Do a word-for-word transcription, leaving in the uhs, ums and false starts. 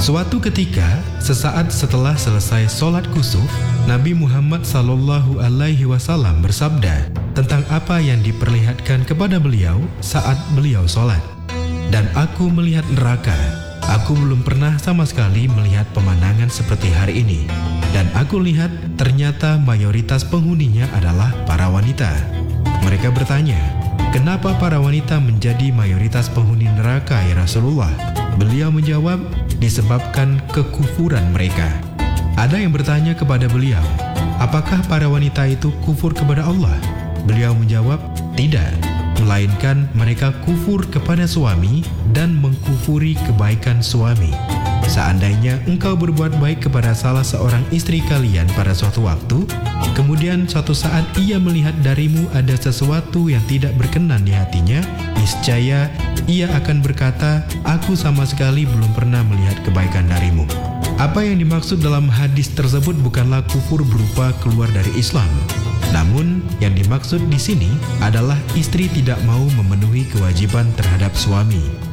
Suatu ketika, sesaat setelah selesai sholat kusuf, Nabi Muhammad Sallallahu Alaihi Wasallam bersabda tentang apa yang diperlihatkan kepada beliau saat beliau sholat. Dan aku melihat neraka. Aku belum pernah sama sekali melihat pemandangan seperti hari ini. Dan aku lihat ternyata mayoritas penghuninya adalah para wanita. Mereka bertanya, kenapa para wanita menjadi mayoritas penghuni neraka ya Rasulullah? Beliau menjawab, disebabkan kekufuran mereka. Ada yang bertanya kepada beliau, apakah para wanita itu kufur kepada Allah? Beliau menjawab, tidak, melainkan mereka kufur kepada suami dan mengkufuri kebaikan suami. Seandainya engkau berbuat baik kepada salah seorang istri kalian pada suatu waktu, kemudian suatu saat ia melihat darimu ada sesuatu yang tidak berkenan di hatinya, niscaya ia akan berkata, aku sama sekali belum pernah melihat kebaikan darimu. Apa yang dimaksud dalam hadis tersebut bukanlah kufur berupa keluar dari Islam. Namun, yang dimaksud di sini adalah istri tidak mau memenuhi kewajiban terhadap suami.